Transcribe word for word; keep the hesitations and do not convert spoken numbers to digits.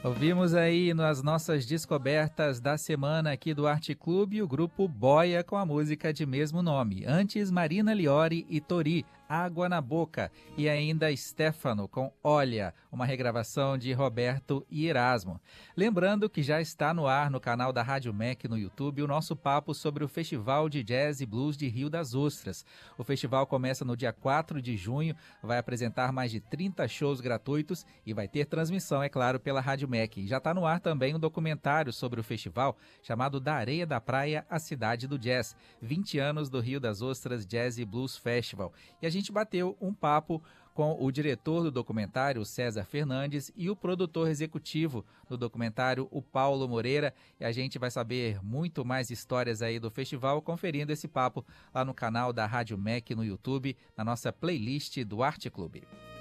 Ouvimos aí nas nossas descobertas da semana aqui do Arte Clube o grupo Boia com a música de mesmo nome. Antes, Marina Liori e Tori, Água na Boca. E ainda Stefano com Olha, uma regravação de Roberto e Erasmo. Lembrando que já está no ar no canal da Rádio M E C no YouTube o nosso papo sobre o Festival de Jazz e Blues de Rio das Ostras. O festival começa no dia quatro de junho, vai apresentar mais de trinta shows gratuitos e vai ter transmissão, é claro, pela Rádio M E C. Já está no ar também um documentário sobre o festival chamado Da Areia da Praia à Cidade do Jazz, vinte anos do Rio das Ostras Jazz e Blues Festival. E a gente bateu um papo com o diretor do documentário, César Fernandes, e o produtor executivo do documentário, o Paulo Moreira. E a gente vai saber muito mais histórias aí do festival, conferindo esse papo lá no canal da Rádio M E C no YouTube, na nossa playlist do Arte Clube.